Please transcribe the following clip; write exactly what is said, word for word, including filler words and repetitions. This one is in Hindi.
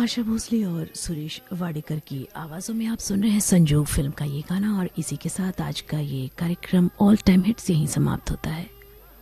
आशा भोसले और सुरेश वाडेकर की आवाज़ों में आप सुन रहे हैं संजोग फिल्म का ये गाना। और इसी के साथ आज का ये कार्यक्रम ऑल टाइम हिट्स यहीं समाप्त होता है।